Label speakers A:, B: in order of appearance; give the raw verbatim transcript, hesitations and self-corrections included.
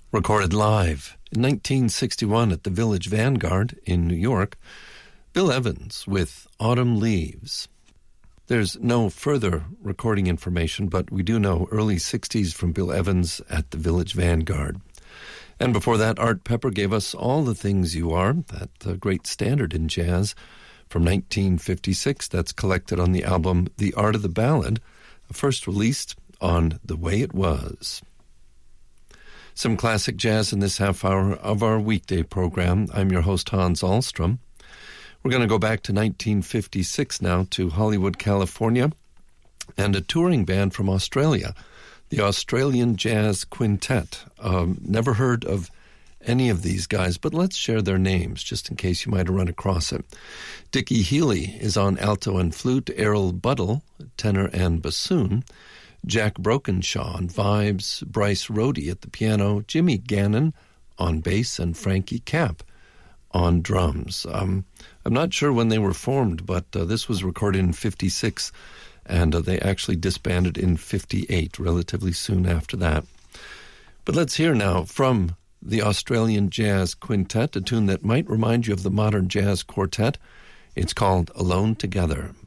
A: Recorded live in nineteen sixty-one at the Village Vanguard in New York, Bill Evans with Autumn Leaves. There's no further recording information, but we do know early sixties from Bill Evans at the Village Vanguard. And before that, Art Pepper gave us All the Things You Are, that uh, great standard in jazz from nineteen fifty-six. That's collected on the album The Art of the Ballad, first released on The Way It Was. Some classic jazz in this half hour of our weekday program. I'm your host, Hans Ahlstrom. We're going to go back to nineteen fifty-six now to Hollywood, California, and a touring band from Australia, the Australian Jazz Quintet. Um, never heard of any of these guys, but let's share their names just in case you might have run across it. Dickie Healy is on alto and flute, Errol Buddle, tenor and bassoon, Jack Brokenshaw on vibes, Bryce Rohde at the piano, Jimmy Gannon on bass, and Frankie Capp on drums. Um, I'm not sure when they were formed, but uh, this was recorded in fifty-six, and uh, they actually disbanded in fifty-eight, relatively soon after that. But let's hear now from the Australian Jazz Quintet, a tune that might remind you of the modern jazz quartet. It's called Alone Together.